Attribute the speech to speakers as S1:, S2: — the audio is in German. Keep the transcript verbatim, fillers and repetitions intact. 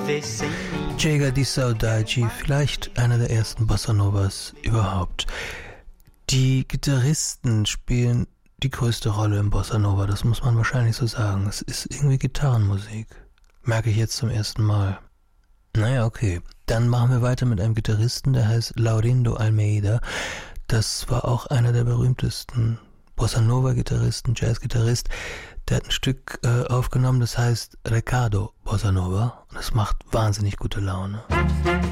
S1: Chega di Saudade, vielleicht einer der ersten Bossa Novas überhaupt. Die Gitarristen spielen die größte Rolle im Bossa Nova, das muss man wahrscheinlich so sagen. Es ist irgendwie Gitarrenmusik. Merke ich jetzt zum ersten Mal. Naja, okay. Dann machen wir weiter mit einem Gitarristen, der heißt Laurindo Almeida. Das war auch einer der berühmtesten Bossa Nova Gitarristen, Jazz-Gitarrist. Der hat ein Stück äh, aufgenommen, das heißt Recado Bossa Nova. Und das macht wahnsinnig gute Laune.